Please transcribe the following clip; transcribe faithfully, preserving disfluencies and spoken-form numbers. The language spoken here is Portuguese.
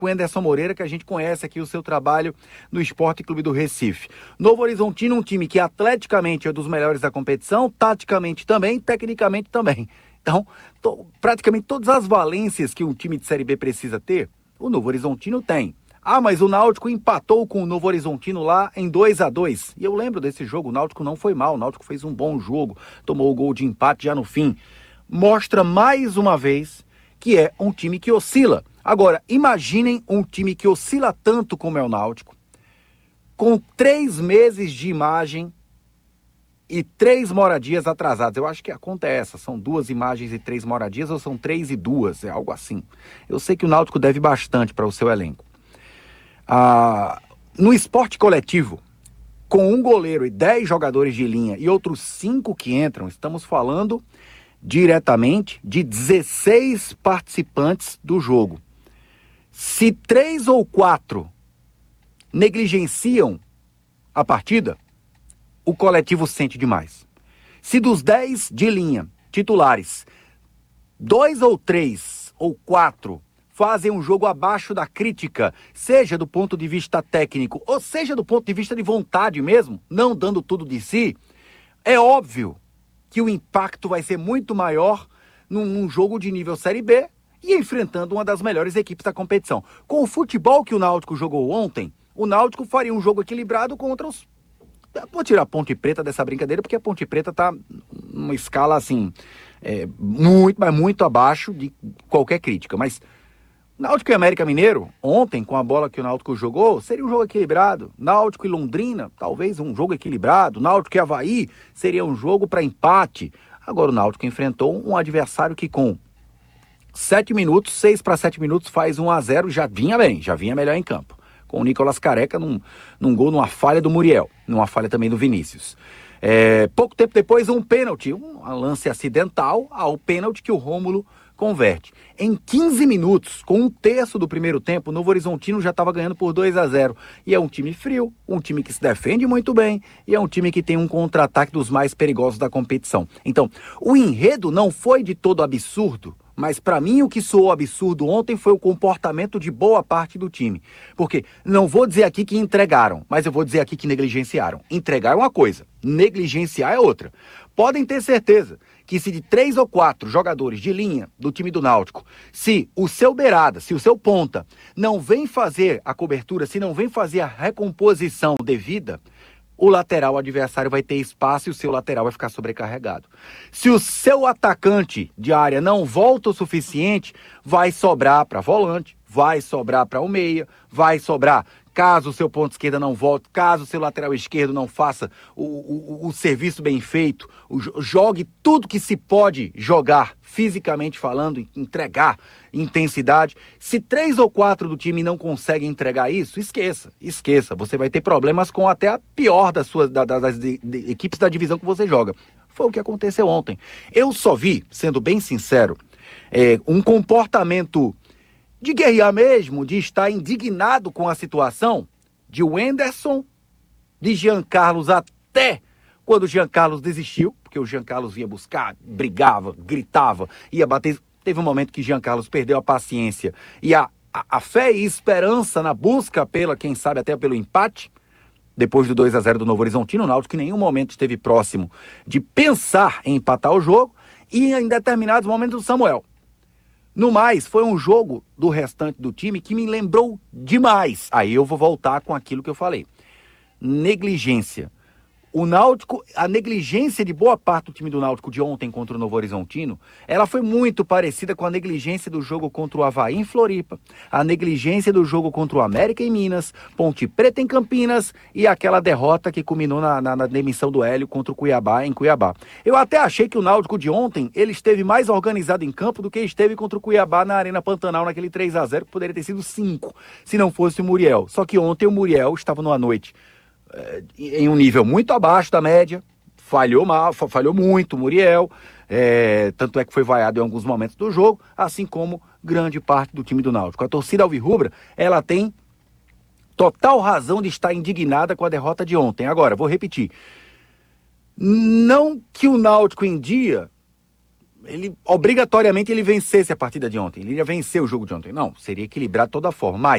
o Anderson Moreira, que a gente conhece aqui o seu trabalho no Esporte Clube do Recife. Novo Horizontino, um time que atleticamente é dos melhores da competição, taticamente também, tecnicamente também. Então, to, praticamente todas as valências que um time de Série B precisa ter, o Novo Horizontino tem. Ah, mas o Náutico empatou com o Novo Horizontino lá em dois a dois. E eu lembro desse jogo, o Náutico não foi mal, o Náutico fez um bom jogo, tomou o gol de empate já no fim. Mostra mais uma vez que é um time que oscila. Agora, imaginem um time que oscila tanto como é o Náutico, com três meses de imagem e três moradias atrasadas. Eu acho que a conta é essa, são duas imagens e três moradias, ou são três e duas, é algo assim. Eu sei que o Náutico deve bastante para o seu elenco. Ah, no esporte coletivo, com um goleiro e dez jogadores de linha e outros cinco que entram, estamos falando diretamente de dezesseis participantes do jogo. Se três ou quatro negligenciam a partida, o coletivo sente demais. Se dos dez de linha titulares, dois ou três ou quatro fazem um jogo abaixo da crítica, seja do ponto de vista técnico, ou seja do ponto de vista de vontade mesmo, não dando tudo de si, é óbvio que o impacto vai ser muito maior num, num jogo de nível Série B e enfrentando uma das melhores equipes da competição. Com o futebol que o Náutico jogou ontem, o Náutico faria um jogo equilibrado contra os... Vou tirar a Ponte Preta dessa brincadeira, porque a Ponte Preta está numa escala assim, é, muito, mas muito abaixo de qualquer crítica, mas... Náutico e América Mineiro, ontem, com a bola que o Náutico jogou, seria um jogo equilibrado. Náutico e Londrina, talvez um jogo equilibrado. Náutico e Avaí, seria um jogo para empate. Agora o Náutico enfrentou um adversário que com sete minutos, seis para sete minutos, faz um a zero, já vinha bem, já vinha melhor em campo. Com o Nicolas Careca num, num gol, numa falha do Muriel, numa falha também do Vinícius. É, pouco tempo depois, um pênalti, um lance acidental ao pênalti que o Rômulo converte. Em quinze minutos, com um terço do primeiro tempo, o Novo Horizontino já estava ganhando por dois a zero. E é um time frio, um time que se defende muito bem e é um time que tem um contra-ataque dos mais perigosos da competição. Então, o enredo não foi de todo absurdo, mas para mim o que soou absurdo ontem foi o comportamento de boa parte do time. Porque não vou dizer aqui que entregaram, mas eu vou dizer aqui que negligenciaram. Entregar é uma coisa, negligenciar é outra. Podem ter certeza que se de três ou quatro jogadores de linha do time do Náutico, se o seu beirada, se o seu ponta não vem fazer a cobertura, se não vem fazer a recomposição devida, o lateral adversário vai ter espaço e o seu lateral vai ficar sobrecarregado. Se o seu atacante de área não volta o suficiente, vai sobrar para volante, vai sobrar para o meia, vai sobrar... Caso o seu ponto esquerda não volte, caso o seu lateral esquerdo não faça o, o, o serviço bem feito, o, jogue tudo que se pode jogar, fisicamente falando, entregar intensidade. Se três ou quatro do time não conseguem entregar isso, esqueça, esqueça. Você vai ter problemas com até a pior das, suas, da, das de, de, equipes da divisão que você joga. Foi o que aconteceu ontem. Eu só vi, sendo bem sincero, é, um comportamento... de guerrear mesmo, de estar indignado com a situação de Wenderson, de Jean Carlos, até quando o Jean Carlos desistiu, porque o Jean Carlos ia buscar, brigava, gritava, ia bater. Teve um momento que Jean Carlos perdeu a paciência e a, a, a fé e esperança na busca pela, quem sabe até pelo empate, depois do dois a zero do Novo Horizontino. O Náutico em nenhum momento esteve próximo de pensar em empatar o jogo, e em determinados momentos o Samuel. No mais, foi um jogo do restante do time que me lembrou demais. Aí eu vou voltar com aquilo que eu falei. Negligência. O Náutico, a negligência de boa parte do time do Náutico de ontem contra o Novo Horizontino, ela foi muito parecida com a negligência do jogo contra o Avaí em Floripa, a negligência do jogo contra o América em Minas, Ponte Preta em Campinas e aquela derrota que culminou na, na, na demissão do Hélio contra o Cuiabá em Cuiabá. Eu até achei que o Náutico de ontem, ele esteve mais organizado em campo do que esteve contra o Cuiabá na Arena Pantanal, naquele três a zero, que poderia ter sido cinco, se não fosse o Muriel. Só que ontem o Muriel estava numa noite em um nível muito abaixo da média, falhou mal, falhou muito o Muriel, é, tanto é que foi vaiado em alguns momentos do jogo, assim como grande parte do time do Náutico. A torcida alvirrubra, ela tem total razão de estar indignada com a derrota de ontem. Agora, vou repetir, não que o Náutico em dia, ele obrigatoriamente ele vencesse a partida de ontem, ele ia vencer o jogo de ontem, não, seria equilibrado de toda forma, mas